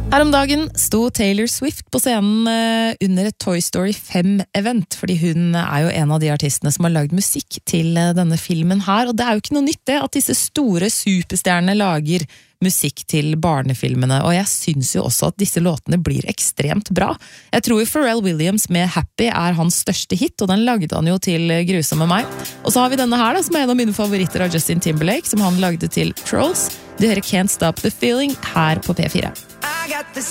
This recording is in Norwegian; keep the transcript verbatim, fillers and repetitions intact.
Her om dagen sto Taylor Swift på scenen under et Toy Story fem-event, fordi hun er jo en av de artistene som har lagd musikk til denne filmen her, og det er jo ikke noe nytt det at disse store superstjernene lager musikk til barnefilmene, og jeg synes jo også at disse låtene blir ekstremt bra. Jeg tror jo Pharrell Williams med Happy er hans største hit, og den lagde han jo til Grusomme meg. Og så har vi denne her da, som er en av mine favoritter av Justin Timberlake, som han lagde til Trolls. Du hører Can't Stop the Feeling her på P fire.